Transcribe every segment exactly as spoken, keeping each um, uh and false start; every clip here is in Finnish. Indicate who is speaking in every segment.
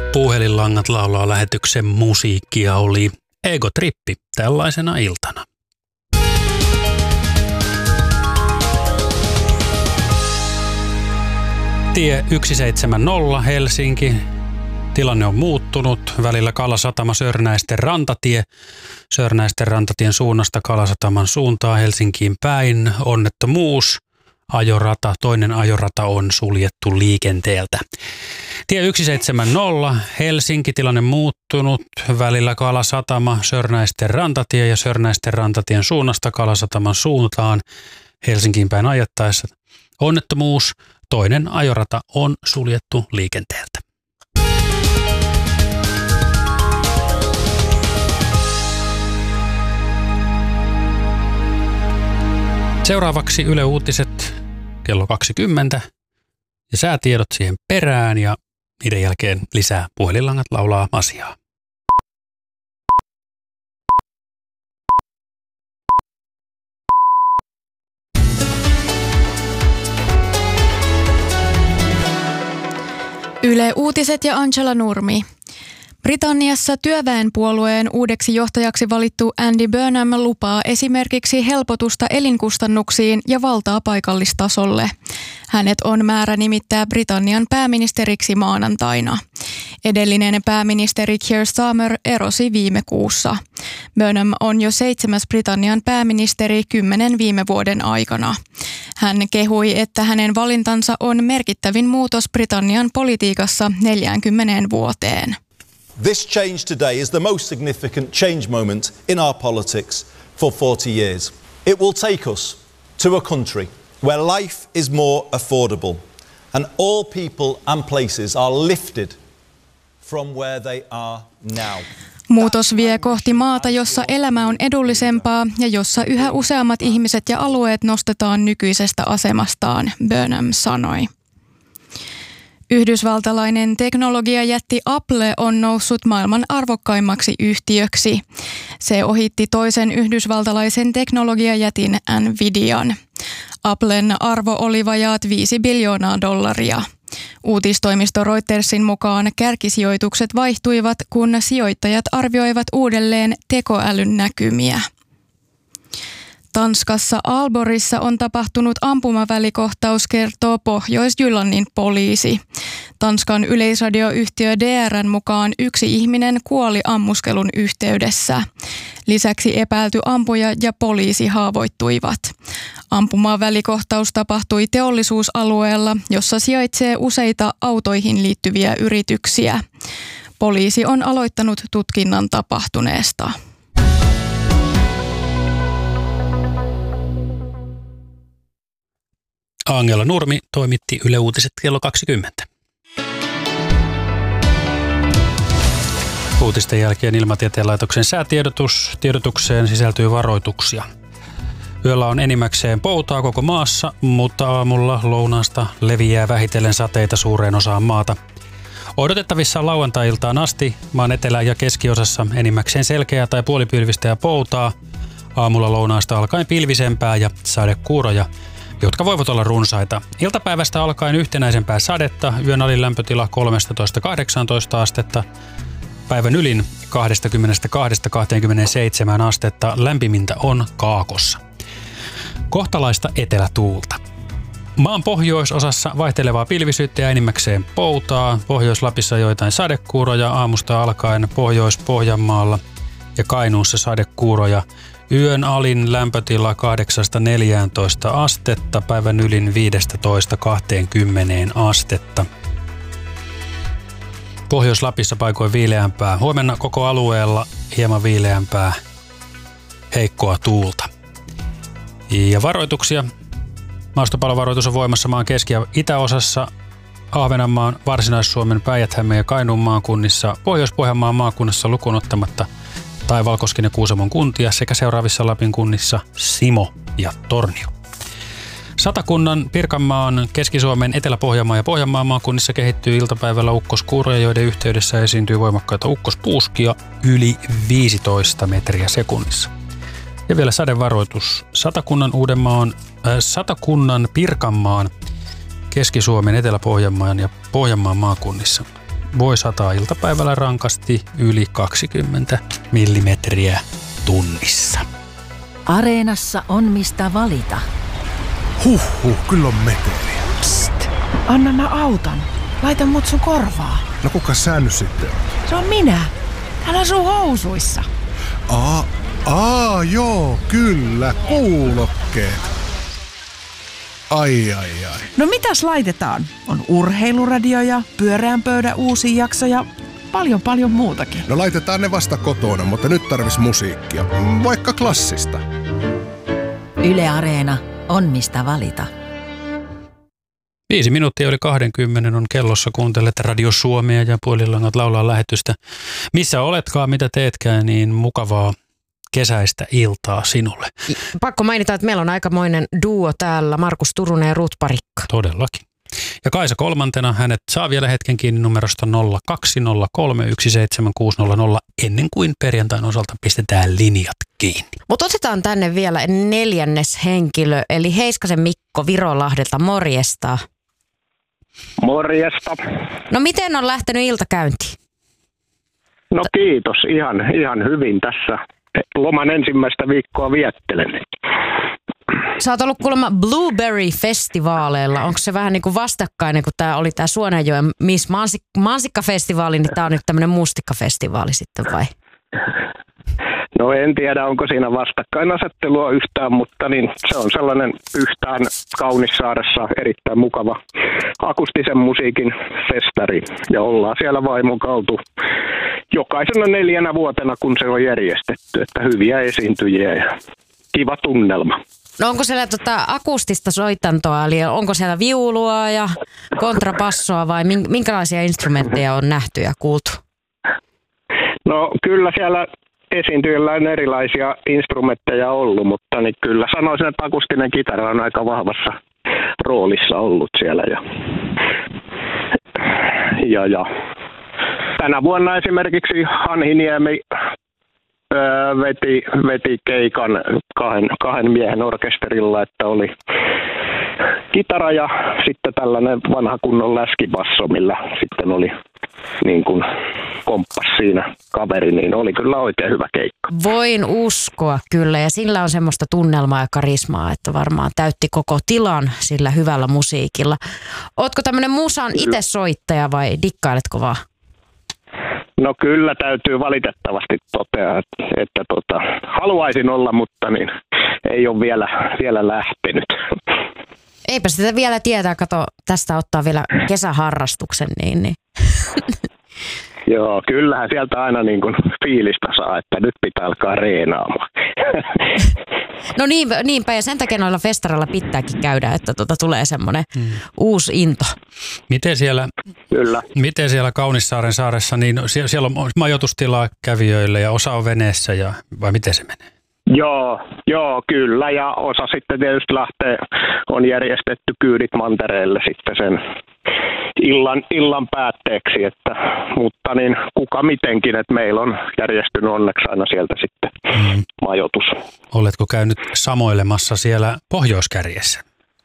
Speaker 1: Puhelinlangat laulaa lähetyksen musiikkia oli Ego Trippi tällaisena iltana. Tie yksi seitsemänkymmentä Helsinki. Tilanne on muuttunut. Välillä Kalasatama Sörnäisten rantatie. Sörnäisten rantatien suunnasta Kalasataman suuntaan Helsinkiin päin. Onnettomuus. Ajorata. Toinen ajorata on suljettu liikenteeltä. Tie yksi seitsemänkymmentä Helsinki. Tilanne muuttunut. Välillä Kalasatama Sörnäisten rantatie ja Sörnäisten rantatien suunnasta Kalasataman suuntaan Helsinkiin päin ajettaessa. Onnettomuus. Toinen ajorata on suljettu liikenteeltä. Seuraavaksi Yle Uutiset kello kaksikymmentä ja säätiedot siihen perään ja niiden jälkeen lisää Puhelinlangat laulaa asiaa.
Speaker 2: Yle Uutiset ja Angela Nurmi. Britanniassa työväenpuolueen uudeksi johtajaksi valittu Andy Burnham lupaa esimerkiksi helpotusta elinkustannuksiin ja valtaa paikallistasolle. Hänet on määrä nimittää Britannian pääministeriksi maanantaina. Edellinen pääministeri Keir Starmer erosi viime kuussa. Burnham on jo seitsemäs Britannian pääministeri kymmenen viime vuoden aikana. Hän kehui, että hänen valintansa on merkittävin muutos Britannian politiikassa neljäänkymmeneen vuoteen.
Speaker 3: This change today is the most significant change moment in our politics for forty years. It will take us to a country where life is more affordable and all people and places are lifted from where they are now.
Speaker 2: Muutos vie kohti maata, jossa elämä on edullisempaa ja jossa yhä useammat ihmiset ja alueet nostetaan nykyisestä asemastaan, Burnham sanoi. Yhdysvaltalainen teknologiajätti Apple on noussut maailman arvokkaimmaksi yhtiöksi. Se ohitti toisen yhdysvaltalaisen teknologiajätin Nvidian. Applen arvo oli vajaat viisi biljoonaa dollaria. Uutistoimisto Reutersin mukaan kärkisijoitukset vaihtuivat, kun sijoittajat arvioivat uudelleen tekoälyn näkymiä. Tanskassa Aalborissa on tapahtunut ampumavälikohtaus, kertoo Pohjois-Jyllannin poliisi. Tanskan yleisradioyhtiö D R:n mukaan yksi ihminen kuoli ammuskelun yhteydessä. Lisäksi epäilty ampuja ja poliisi haavoittuivat. Ampumavälikohtaus tapahtui teollisuusalueella, jossa sijaitsee useita autoihin liittyviä yrityksiä. Poliisi on aloittanut tutkinnan tapahtuneesta.
Speaker 1: Angela Nurmi toimitti Yle Uutiset kello kaksikymmentä. Uutisten jälkeen Ilmatieteen laitoksen säätiedotus. Tiedotukseen sisältyy varoituksia. Yöllä on enimmäkseen poutaa koko maassa, mutta aamulla lounaasta leviää vähitellen sateita suureen osaan maata. Odotettavissa on lauantai-iltaan asti maan etelä- ja keskiosassa enimmäkseen selkeää tai puolipilvistä ja poutaa. Aamulla lounaasta alkaen pilvisempää ja sadekuuroja, jotka voivat olla runsaita. Iltapäivästä alkaen yhtenäisempää sadetta, yön alin lämpötila kolmetoista kahdeksantoista astetta, päivän ylin kaksikymmentäkaksi kaksikymmentäseitsemän astetta, lämpimintä on Kaakossa. Kohtalaista etelätuulta. Maan pohjoisosassa vaihtelevaa pilvisyyttä ja enimmäkseen poutaa, Pohjois-Lapissa joitain sadekuuroja, aamusta alkaen Pohjois-Pohjanmaalla ja Kainuussa sadekuuroja. Yön alin lämpötila kahdeksasta neljääntoista astetta, päivän ylin viidestätoista kahteenkymmeneen astetta. Pohjois-Lapissa paikoin viileämpää. Huomenna koko alueella hieman viileämpää, heikkoa tuulta. Ja varoituksia. Maastopallovaroitus on voimassa maan keski- ja itäosassa, Ahvenanmaan, Varsinais-Suomen, Päijät-Hämeen ja Kainuun maakunnissa, Pohjois-Pohjanmaan maakunnassa lukuun ottamatta Taivalkosken ja Kuusamon kuntia sekä seuraavissa Lapin kunnissa Simo ja Tornio. Satakunnan, Pirkanmaan, Keski-Suomen, Etelä-Pohjanmaan ja Pohjanmaan maakunnissa kehittyy iltapäivällä ukkoskuuroja, joiden yhteydessä esiintyy voimakkaita ukkospuuskia yli viisitoista metriä sekunnissa. Ja vielä sadevaroitus Satakunnan, Uudenmaan, äh, Satakunnan, Pirkanmaan, Keski-Suomen, Etelä-Pohjanmaan ja Pohjanmaan maakunnissa. voi sataa iltapäivällä rankasti yli kaksikymmentä millimetriä tunnissa.
Speaker 4: Areenassa on mistä valita.
Speaker 5: Huhhuh, kyllä on meteliä.
Speaker 6: Psst, anna mä autan. Laita mut sun korvaa.
Speaker 5: No kuka sä nyt sitten on?
Speaker 6: Se on minä. Täällä on sun housuissa.
Speaker 5: Aa, aa joo, kyllä, kuulokkeet. Ai, ai, ai.
Speaker 6: No mitäs laitetaan? On urheiluradioja, pyöreän pöydän uusia jaksoja, paljon paljon muutakin.
Speaker 5: No laitetaan ne vasta kotona, mutta nyt tarvis musiikkia. Vaikka klassista.
Speaker 4: Yle Areena on mistä valita.
Speaker 1: Viisi minuuttia yli kaksikymmentä on kellossa, kuuntelet Radio Suomea ja Puolilangat laulaa lähetystä. Missä oletkaan, mitä teetkään, niin mukavaa kesäistä iltaa sinulle.
Speaker 7: Pakko mainita, että meillä on aikamoinen duo täällä, Markus Turunen ja Ruth Parikka.
Speaker 1: Todellakin. Ja Kaisa kolmantena, hänet saa vielä hetken kiinni numerosta nolla kaksi nolla kolme yksi seitsemän kuusi nolla nolla ennen kuin perjantain osalta pistetään linjat kiinni.
Speaker 7: Mutta otetaan tänne vielä neljännes henkilö, eli Heiskasen Mikko Virolahdelta, morjesta.
Speaker 8: Morjesta.
Speaker 7: No miten on lähtenyt iltakäyntiin?
Speaker 8: No kiitos, ihan, ihan hyvin tässä. Loman ensimmäistä viikkoa viettelen.
Speaker 7: Sä oot ollut kuulemma Blueberry-festivaaleilla. Onko se vähän niin kuin vastakkainen, kun tää oli tää Suonenjoen Miss Mansik- Mansikkafestivaali, niin tää on nyt tämmönen mustikkafestivaali sitten vai?
Speaker 8: No en tiedä, onko siinä vastakkainasettelua yhtään, mutta niin se on sellainen yhtään Kaunissaaressa erittäin mukava akustisen musiikin festari. Ja ollaan siellä vaimon kaltu jokaisena neljänä vuotena, kun se on järjestetty. Että hyviä esiintyjiä ja kiva tunnelma.
Speaker 7: No onko siellä tota akustista soitantoa, eli onko siellä viulua ja kontrabassoa vai minkälaisia instrumentteja on nähty ja kuultu?
Speaker 8: No kyllä siellä esiintyjillä on erilaisia instrumentteja ollut, mutta niin kyllä sanoisin, että akustinen kitara on aika vahvassa roolissa ollut siellä. Ja, ja, ja. Tänä vuonna esimerkiksi Hanhiniemi öö, veti, veti keikan kahden, kahden miehen orkesterilla, että oli kitara ja sitten tällainen vanha kunnon läskibasso, millä sitten oli niin kuin komppas siinä kaveri, niin oli kyllä oikein hyvä keikka.
Speaker 7: Voin uskoa kyllä, ja sillä on semmoista tunnelmaa ja karismaa, että varmaan täytti koko tilan sillä hyvällä musiikilla. Ootko tämmöinen musan itse soittaja vai dikkailetko vaan?
Speaker 8: No kyllä täytyy valitettavasti totea, että, että tota, haluaisin olla, mutta niin, ei ole vielä, vielä lähtenyt.
Speaker 7: Eipä sitä vielä tietää, kato, tästä ottaa vielä kesäharrastuksen, niin... niin.
Speaker 8: Joo, kyllähän sieltä aina niin kuin fiilistä saa, että nyt pitää alkaa reenaamaan.
Speaker 7: No niin, niinpä, ja sen takia noilla festareilla pitääkin käydä, että tuota tulee semmoinen hmm. uusi into.
Speaker 1: Miten siellä,
Speaker 8: Kyllä.
Speaker 1: miten siellä Kaunissaaren saaressa, niin siellä, siellä on majoitustilaa kävijöille ja osa on veneessä, ja, vai miten se menee?
Speaker 8: Joo, joo, kyllä, ja osa sitten tietysti lähtee, on järjestetty kyydit mantereelle sitten sen illan, illan päätteeksi, että, mutta niin kuka mitenkin, että meillä on järjestynyt onneksi aina sieltä sitten mm. majoitus.
Speaker 1: Oletko käynyt samoilemassa siellä pohjoiskärjessä?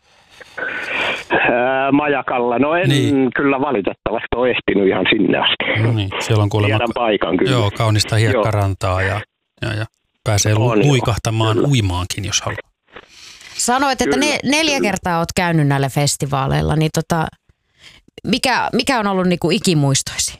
Speaker 8: Ää, majakalla, no en niin. kyllä valitettavasti ole ehtinyt ihan sinne asti.
Speaker 1: No niin, siellä on kuulemma
Speaker 8: Tiedän paikan kyllä.
Speaker 1: Joo, kaunista hiekkarantaa ja, ja, ja pääsee lu- luikahtamaan kyllä. uimaankin, jos haluaa.
Speaker 7: Sanoit, että ne, neljä kertaa olet käynyt näillä festivaaleilla, niin tota, mikä, mikä on ollut niinku ikimuistoisi?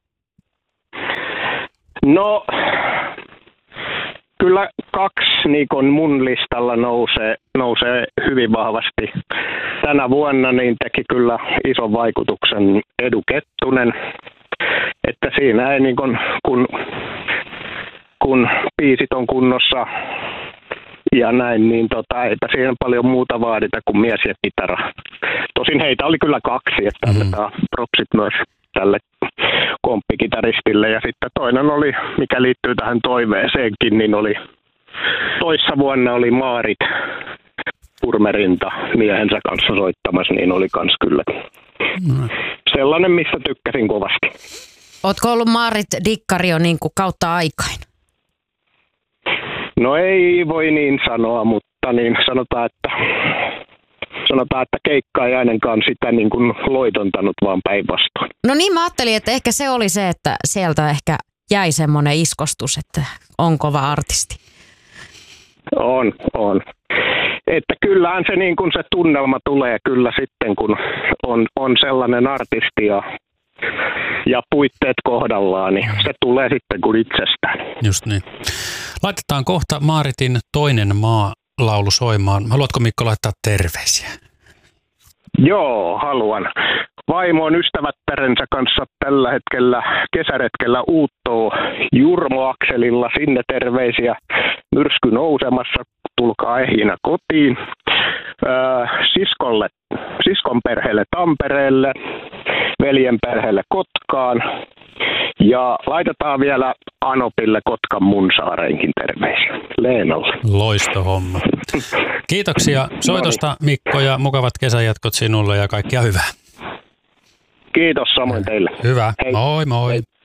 Speaker 8: No, kyllä kaksi niin kun mun listalla nousee, nousee hyvin vahvasti. Tänä vuonna niin teki kyllä ison vaikutuksen Edu Kettunen, että siinä ei niin kun, kun, kun biisit on kunnossa ja näin, niin tota, eipä siihen paljon muuta vaadita kuin mies ja kitara. Tosin heitä oli kyllä kaksi, että mm-hmm. annetaan propsit myös tälle komppikitaristille. Ja sitten toinen oli, mikä liittyy tähän toiveeseenkin, niin oli toissa vuonna oli Maarit Purmerinta miehensä kanssa soittamassa, niin oli kans kyllä mm-hmm. sellainen, missä tykkäsin kovasti.
Speaker 7: Ootko ollut Maarit dikkari jo niin kuin kautta aikain?
Speaker 8: No ei voi niin sanoa, mutta niin sanotaan, että sanotaan, että keikka ei ainakaan sitä niin kuin loitontanut, vaan päinvastoin.
Speaker 7: No niin, mä ajattelin, että ehkä se oli se, että sieltä ehkä jäi semmoinen iskostus, että on kova artisti.
Speaker 8: On, on. Että kyllähän se, niin kuin se tunnelma tulee kyllä sitten, kun on, on sellainen artisti ja, ja puitteet kohdallaan, niin se tulee sitten kuin itsestään.
Speaker 1: Just niin. Laitetaan kohta Maaritin Toinen maa -laulu soimaan. Haluatko Mikko laittaa terveisiä?
Speaker 8: Joo, haluan. Vaimo on ystävättärensä kanssa tällä hetkellä kesäretkellä Uuttoon Jurmo-akselilla. Sinne terveisiä. Myrsky nousemassa. Tulkaa ehjinä kotiin. Öö, siskolle, siskon perheelle Tampereelle. Veljen perheelle Kotkaan. Ja laitetaan vielä Anopille Kotkan Munsaareenkin terveisiä. Leenalle.
Speaker 1: Loistohomma. Kiitoksia soitosta Mikko ja mukavat kesänjatkot sinulle ja kaikkia hyvää.
Speaker 8: Kiitos samoin teille.
Speaker 1: Hyvä.
Speaker 8: Hei.
Speaker 1: Moi moi.
Speaker 8: Hei.